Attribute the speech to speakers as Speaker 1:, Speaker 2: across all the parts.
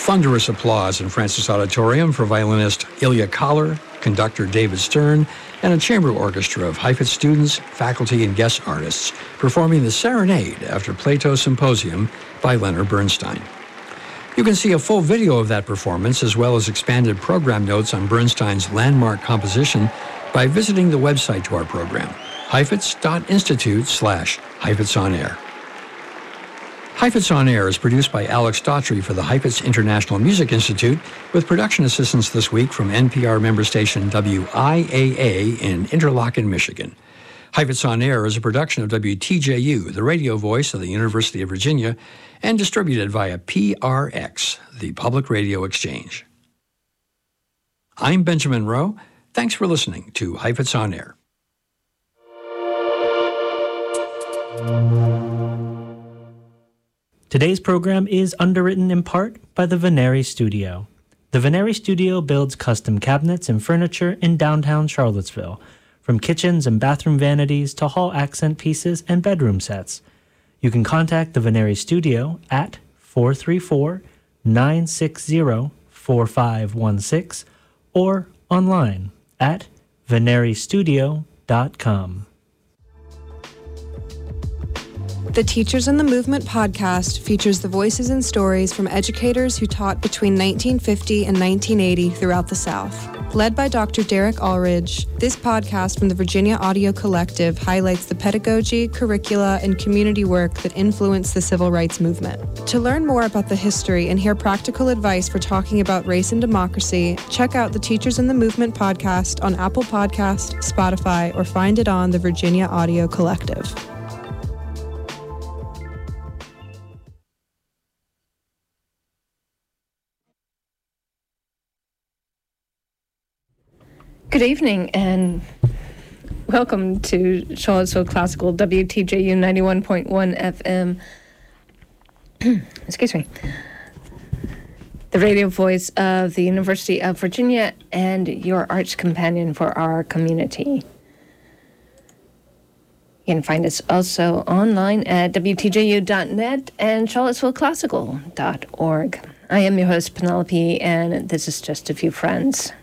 Speaker 1: Thunderous applause in Francis Auditorium for violinist Ilya Kahler, conductor David Stern, and a chamber orchestra of Heifetz students, faculty, and guest artists performing the Serenade after Plato's Symposium by Leonard Bernstein. You can see a full video of that performance as well as expanded program notes on Bernstein's landmark composition by visiting the website to our program, heifetz.institute/Heifetz on Air. Heifetz on Air is produced by Alex Daughtry for the Heifetz International Music Institute with production assistance this week from NPR member station WIAA in Interlochen, Michigan. Heifetz on Air is a production of WTJU, the radio voice of the University of Virginia, and distributed via PRX, the Public Radio Exchange. I'm Benjamin Rowe. Thanks for listening to Heifetz on Air.
Speaker 2: Today's program is underwritten in part by the Veneri Studio. The Veneri Studio builds custom cabinets and furniture in downtown Charlottesville, from kitchens and bathroom vanities to hall accent pieces and bedroom sets. You can contact the Veneri Studio at 434-960-4516 or online at veneristudio.com.
Speaker 3: The Teachers in the Movement podcast features the voices and stories from educators who taught between 1950 and 1980 throughout the South. Led by Dr. Derek Allridge, this podcast from the Virginia Audio Collective highlights the pedagogy, curricula, and community work that influenced the civil rights movement. To learn more about the history and hear practical advice for talking about race and democracy, check out the Teachers in the Movement podcast on Apple Podcast, Spotify, or find it on the Virginia Audio Collective.
Speaker 4: Good evening and welcome to Charlottesville Classical WTJU 91.1 FM. Excuse me. The radio voice of the University of Virginia and your arts companion for our community. You can find us also online at WTJU.net and CharlottesvilleClassical.org. I am your host, Penelope, and this is Just a Few Friends.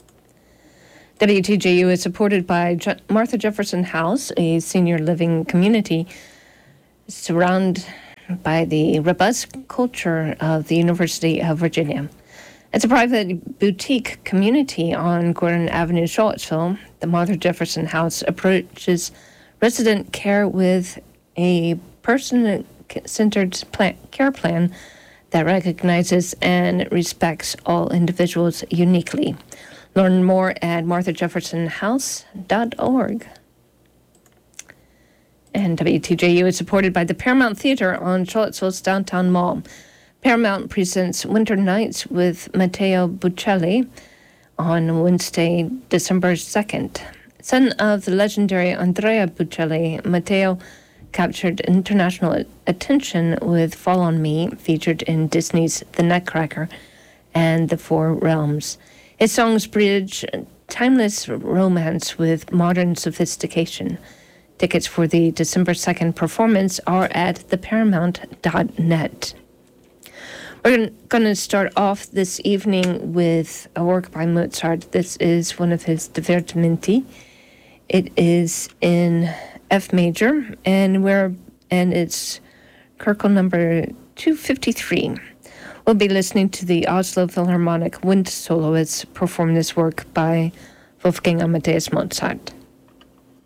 Speaker 4: WTJU is supported by Martha Jefferson House, a senior living community surrounded by the robust culture of the University of Virginia. It's a private boutique community on Gordon Avenue, Charlottesville. The Martha Jefferson House approaches resident care with a person-centered care plan that recognizes and respects all individuals uniquely. Learn more at marthajeffersonhouse.org. And WTJU is supported by the Paramount Theater on Charlottesville's Downtown Mall. Paramount presents Winter Nights with Matteo Buccelli on Wednesday, December 2nd. Son of the legendary Andrea Buccelli, Matteo captured international attention with Fall on Me, featured in Disney's The Nutcracker and The Four Realms. His songs bridge timeless romance with modern sophistication. Tickets for the December 2nd performance are at theparamount.net. We're going to start off this evening with a work by Mozart. This is one of his Divertimenti. It is in F major, and it's Köchel number 253. We'll be listening to the Oslo Philharmonic wind soloists perform this work by Wolfgang Amadeus Mozart.